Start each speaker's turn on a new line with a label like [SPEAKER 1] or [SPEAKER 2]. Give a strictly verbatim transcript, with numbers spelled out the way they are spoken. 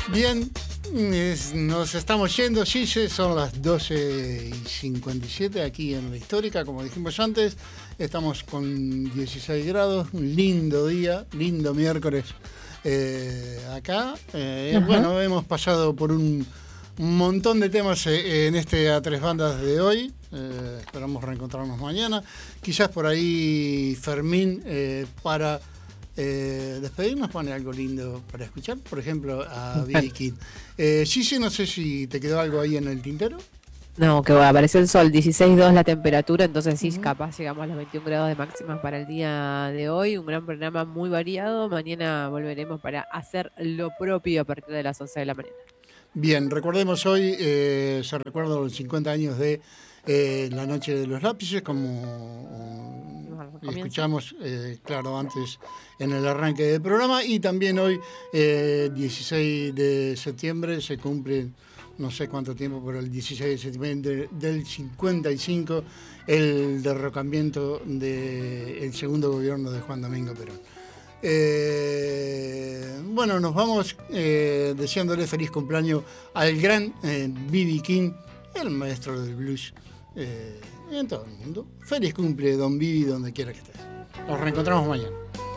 [SPEAKER 1] Bien, es- nos estamos yendo, Gille, son las doce y cincuenta y siete aquí en la Histórica, como dijimos antes. Estamos con dieciséis grados, un lindo día, lindo miércoles eh, acá. Eh, bueno, hemos pasado por un, un montón de temas eh, en este A Tres Bandas de hoy. Eh, esperamos reencontrarnos mañana. Quizás por ahí Fermín eh, para... Eh, despedirnos pone algo lindo para escuchar, por ejemplo a B B King. Eh, Gigi, no sé si te quedó algo ahí en el tintero.
[SPEAKER 2] No, que va, apareció el sol, dieciséis coma dos la temperatura, entonces sí,
[SPEAKER 1] Uh-huh.
[SPEAKER 2] capaz llegamos a los veintiún grados de máxima para el día de hoy. Un gran programa muy variado. Mañana volveremos para hacer lo propio a partir de las once de la mañana.
[SPEAKER 1] Bien, recordemos hoy, eh, se recuerda los cincuenta años de eh, La Noche de los Lápices, como uh, escuchamos, eh, claro, antes en el arranque del programa, y también hoy, eh, dieciséis de septiembre, se cumple, no sé cuánto tiempo, pero el dieciséis de septiembre del cincuenta y cinco, el derrocamiento del segundo gobierno de Juan Domingo Perón. Eh, bueno, nos vamos eh, deseándole feliz cumpleaños al gran eh, B B King, el maestro del blues eh, en todo el mundo. Feliz cumple, don Bibi, donde quiera que estés. Nos reencontramos mañana.